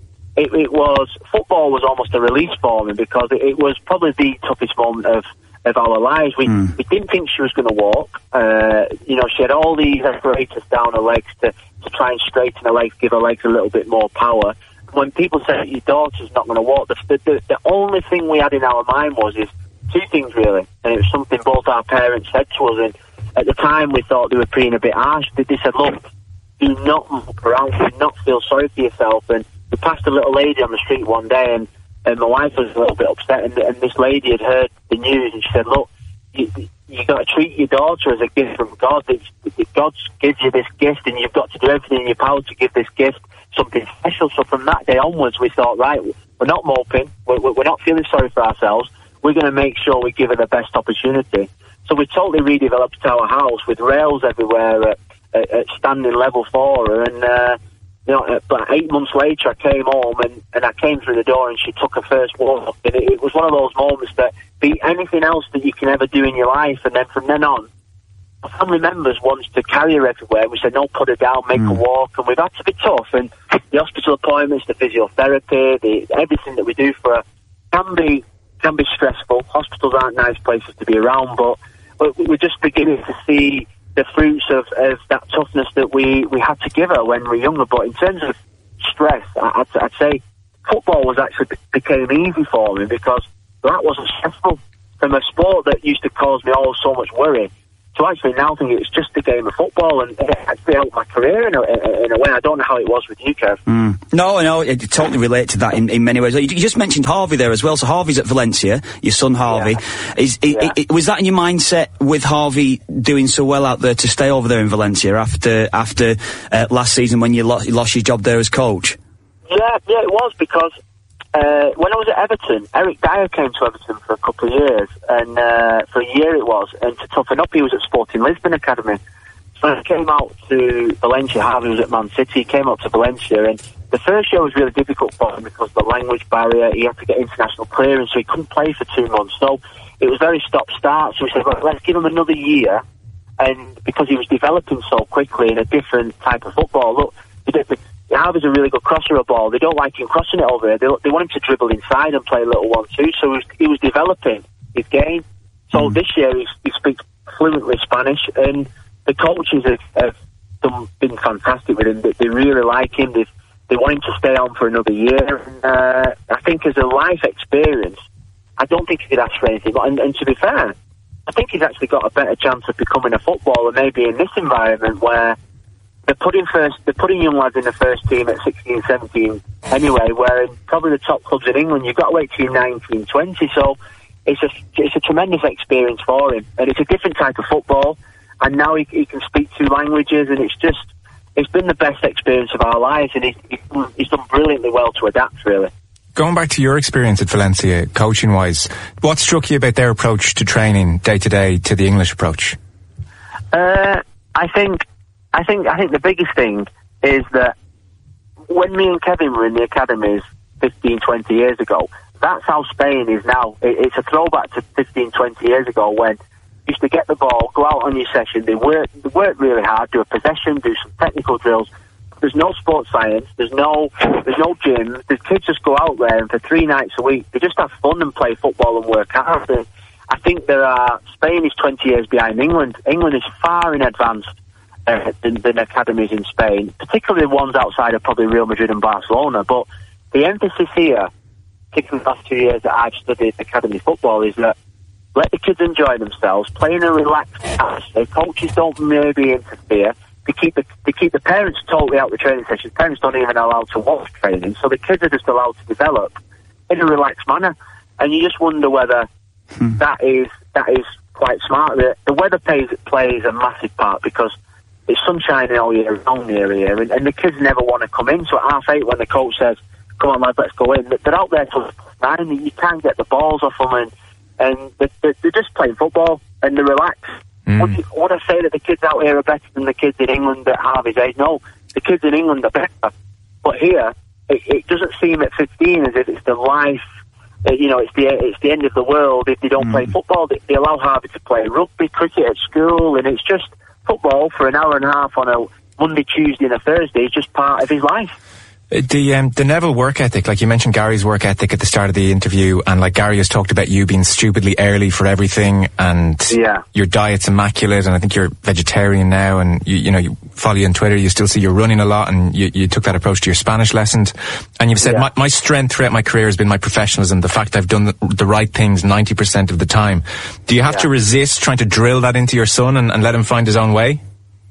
football was almost a release for me, because it was probably the toughest moment of our lives. We didn't think she was going to walk. She had all these apparatus down her legs to try and straighten her legs, give her legs a little bit more power. When people say your daughter's not going to walk, the only thing we had in our mind was 2 things really, and it was something both our parents said to us. And at the time, we thought they were being a bit harsh. They said, "Look, do not look around, do not feel sorry for yourself." And we passed a little lady on the street one day, and my wife was a little bit upset, and this lady had heard the news, and she said, "Look, you got to treat your daughter as a gift from God. God gives you this gift, and you've got to do everything in your power to give this gift something special." So from that day onwards, we thought, right, we're not moping, we're not feeling sorry for ourselves, we're going to make sure we give her the best opportunity. So we totally redeveloped our house with rails everywhere at standing level for her, and but 8 months later I came home and I came through the door and she took her first walk, and it was one of those moments that beat anything else that you can ever do in your life. And then from then on, family members wanted to carry her everywhere. We said, no, put her down, make her walk, and we've had to be tough. And the hospital appointments, the physiotherapy, everything that we do for her can be stressful. Hospitals aren't nice places to be around, but we're just beginning to see the fruits of that toughness that we had to give her when we were younger. But in terms of stress, I'd say football became easy for me because that wasn't stressful. From a sport that used to cause me so much worry, to actually now think it's just a game of football, and it actually helped my career in a way. I don't know how it was with you, Kev. No, I totally relate to that in many ways. You just mentioned Harvey there as well. So Harvey's at Valencia, your son Harvey. Yeah. Was that in your mindset with Harvey doing so well out there to stay over there in Valencia after last season when you lost your job there as coach? Yeah, it was, because when I was at Everton, Eric Dyer came to Everton for a couple of years, and for a year it was, and to toughen up he was at Sporting Lisbon Academy. So when I came out to Valencia, Harvey was at Man City, he came up to Valencia, and the first year was really difficult for him because of the language barrier. He had to get international clearance, so he couldn't play for 2 months. So it was very stop-start, so we said, well, let's give him another year, and because he was developing so quickly in a different type of football. Look, Harvey's a really good crosser of ball. They don't like him crossing it over there. They want him to dribble inside and play a little 1-2. So he was developing his game. So this year he speaks fluently Spanish, and the coaches have been fantastic with him. They really like him. They want him to stay on for another year. And, I think as a life experience, I don't think he could ask for anything. And to be fair, I think he's actually got a better chance of becoming a footballer maybe in this environment where they're putting young lads in the first team at 16, 17 anyway, where in probably the top clubs in England, you've got to wait till you're 19, 20. So it's a tremendous experience for him. And it's a different type of football. And now he can speak 2 languages, and it's been the best experience of our lives, and he's done brilliantly well to adapt, really. Going back to your experience at Valencia, coaching-wise, what struck you about their approach to training day-to-day to the English approach? I think the biggest thing is that when me and Kevin were in the academies 15, 20 years ago, that's how Spain is now. It's a throwback to 15, 20 years ago when you used to get the ball, go out on your session, they work really hard, do a possession, do some technical drills. There's no sports science, there's no gym. The kids just go out there, and for 3 nights a week, they just have fun and play football and work hard. And I think Spain is 20 years behind England. England is far in advance than academies in Spain, particularly the ones outside of probably Real Madrid and Barcelona. But the emphasis here, particularly the last 2 years that I've studied academy football, is that let the kids enjoy themselves, play in a relaxed atmosphere. Coaches don't maybe interfere. They keep the parents totally out of the training sessions. Parents don't even allow to watch training, so the kids are just allowed to develop in a relaxed manner. And you just wonder whether that is quite smart. The weather plays a massive part because it's sunshine all year round here, and the kids never want to come in. So at 8:30 when the coach says, come on lads, let's go in, they're out there till 9, you can't get the balls off them, and they're just playing football, and they're relaxed. Would I say that the kids out here are better than the kids in England at Harvey's age? No, the kids in England are better. But here, it doesn't seem at 15 as if it's the life, it's the end of the world if they don't play football. They allow Harvey to play rugby, cricket at school, and it's just football for an hour and a half on a Monday, Tuesday and a Thursday is just part of his life. The Neville work ethic, like you mentioned Gary's work ethic at the start of the interview, and like Gary has talked about you being stupidly early for everything, and your diet's immaculate, and I think you're vegetarian now, and you follow you on Twitter, you still see you're running a lot, and you took that approach to your Spanish lessons, and you've said my strength throughout my career has been my professionalism, the fact I've done the right things 90% of the time. Do you have to resist trying to drill that into your son and let him find his own way?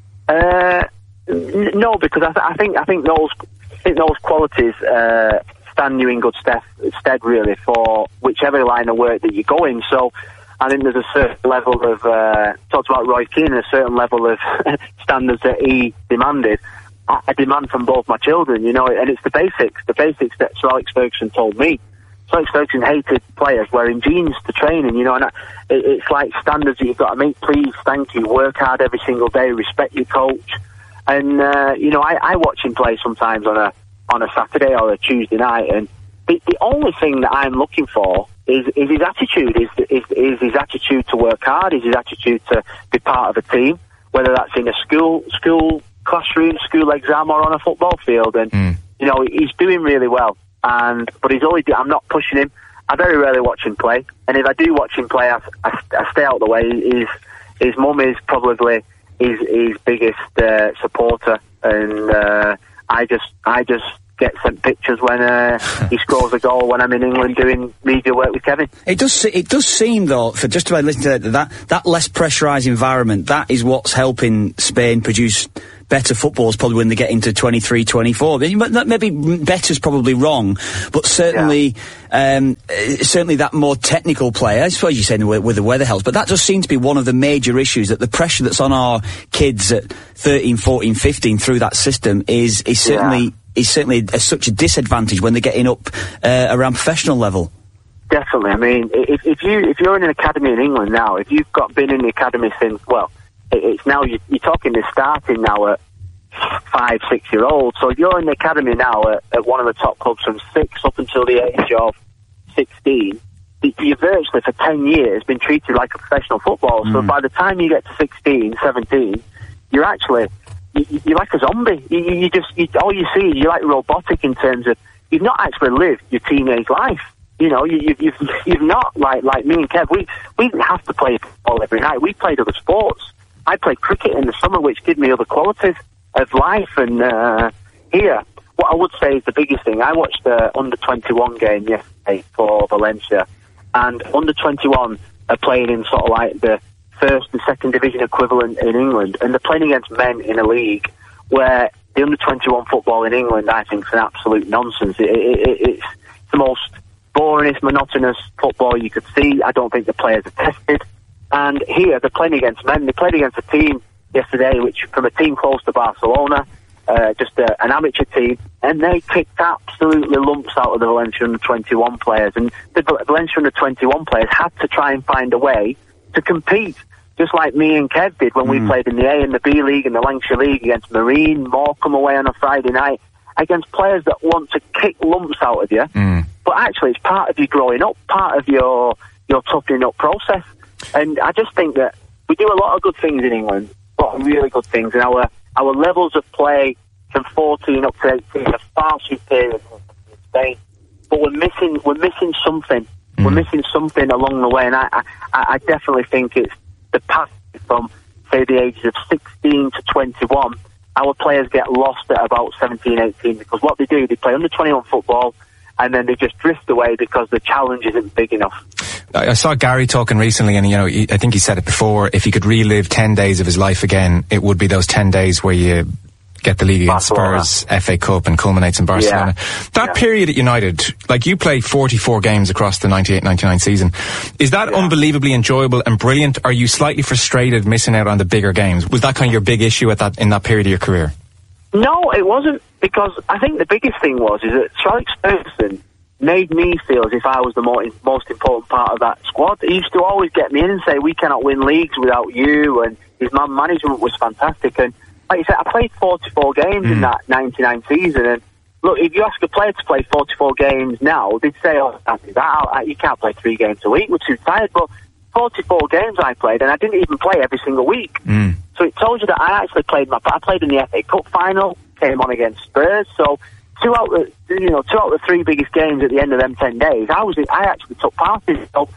No, because I think those qualities stand you in good stead really for whichever line of work that you go in. So I think there's a certain level of talked about Roy Keane, a certain level of standards that he demanded. I demand from both my children, and it's the basics that Sir Alex Ferguson told me. Sir Alex Ferguson hated players wearing jeans to training, and it's like standards that you've got to meet. Please, thank you, work hard every single day, respect your coach. And, I watch him play sometimes on a Saturday or a Tuesday night, and the only thing that I'm looking for is his attitude, is his attitude to work hard, is his attitude to be part of a team, whether that's in a school classroom, school exam, or on a football field. And you know, he's doing really well. But I'm not pushing him. I very rarely watch him play, and if I do watch him play, I stay out of the way. His mum is probably his biggest supporter, and I just get sent pictures when he scores a goal when I'm in England doing media work with Kevin. It does seem though, for just about listening to that less pressurised environment, that is what's helping Spain produce better footballers probably when they get into 23, 24. Maybe better's probably wrong, but certainly certainly that more technical player, I suppose you're saying with the weather helps, but that does seem to be one of the major issues, that the pressure that's on our kids at 13, 14, 15 through that system is certainly such a disadvantage when they're getting up around professional level. Definitely. I mean, if you're in an academy in England now, if you've been in the academy since, well, it's now, you're talking they're starting now at 5, 6 year olds. So if you're in the academy now at one of the top clubs from 6 up until the age of 16, you've virtually for 10 years been treated like a professional footballer. So by the time you get to 16, 17, you're actually, you're like a zombie. All you see, you're like robotic in terms of, you've not actually lived your teenage life. You know, you've not, like me and Kev, we have to play football every night. We played other sports. I played cricket in the summer, which gave me other qualities of life. And here, what I would say is the biggest thing, I watched the under-21 game yesterday for Valencia, and under-21 are playing in sort of like the first and second division equivalent in England, and they're playing against men in a league where the under-21 football in England, I think, is an absolute nonsense. It's the most boringest, monotonous football you could see. I don't think the players are tested. And here, they're playing against men. They played against a team yesterday, which from a team close to Barcelona, just an amateur team, and they kicked absolutely lumps out of the Valencia under-21 players. And the Valencia under-21 players had to try and find a way to compete, just like me and Kev did when we played in the A and the B League and the Lancashire League against Marine, Morecambe away on a Friday night, against players that want to kick lumps out of you. But actually, it's part of your growing up, part of your toughening up process. And I just think that we do a lot of good things in England, a lot of really good things, and our levels of play from 14 up to 18 are far superior to Spain. But we're missing something. We're missing something along the way, and I definitely think it's the path from, say, the ages of 16 to 21. Our players get lost at about 17, 18, because what they do, they play under-21 football, and then they just drift away because the challenge isn't big enough. I saw Gary talking recently, and I think he said it before, if he could relive 10 days of his life again, it would be those 10 days where you get the league against Spurs, FA Cup, and culminates in Barcelona. That period at United, like, you played 44 games across the 98-99 season. Is that unbelievably enjoyable and brilliant? Are you slightly frustrated missing out on the bigger games? Was that kind of your big issue in that period of your career? No, it wasn't, because I think the biggest thing is that Sir Alex Ferguson made me feel as if I was the most important part of that squad. He used to always get me in and say, we cannot win leagues without you, and his man management was fantastic. And like you said, I played 44 games in that 99 season, and look, if you ask a player to play 44 games now, they'd say, oh, you can't play 3 games a week, we're too tired. But 44 games I played, and I didn't even play every single week. So it told you that I actually played I played in the FA Cup final, came on against Spurs, so two out of the 3 biggest games at the end of them 10 days, I actually took part in. So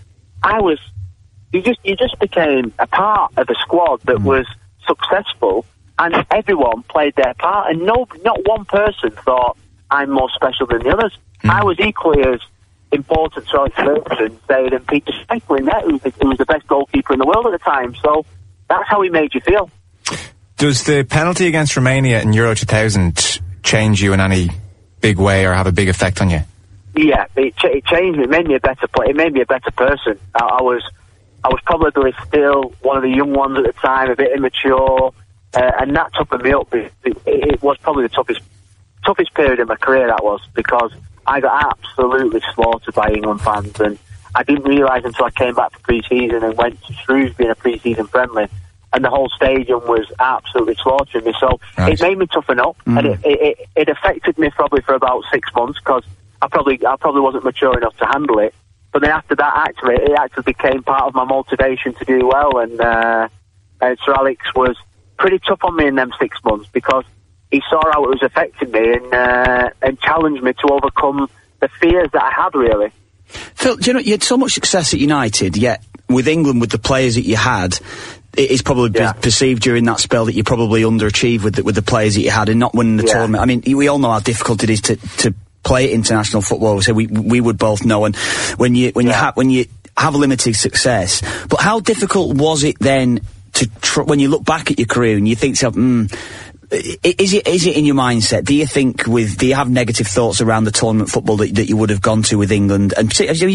you just became a part of a squad that was successful, and everyone played their part, and not one person thought I'm more special than the others. I was equally as important to Alex Ferguson, say, than Peter Schmeichel in there, who was the best goalkeeper in the world at the time. So that's how he made you feel. Does the penalty against Romania in Euro 2000 change you in any big way or have a big effect on you? Yeah, it changed me. It made me a better player. It made me a better person. I was probably still one of the young ones at the time, a bit immature, and that took me up. It was probably the toughest period in my career, that was, because I got absolutely slaughtered by England fans, and I didn't realise until I came back for pre-season and went to Shrewsbury in a pre-season friendly, and the whole stadium was absolutely slaughtering me. So it made me toughen up, and it affected me probably for about 6 months, because I probably wasn't mature enough to handle it. But then after that, it actually became part of my motivation to do well. And Sir Alex was pretty tough on me in them 6 months because he saw how it was affecting me and challenged me to overcome the fears that I had, really. Phil, do you know, you had so much success at United, yet with England, with the players that you had, it is probably perceived during that spell that you probably underachieved with the players that you had and not winning the tournament. I mean, we all know how difficult it is to play international football, so we would both know. And when you have limited success, but how difficult was it then when you look back at your career and you think to yourself, is it in your mindset? Do you have negative thoughts around the tournament football that you would have gone to with England? And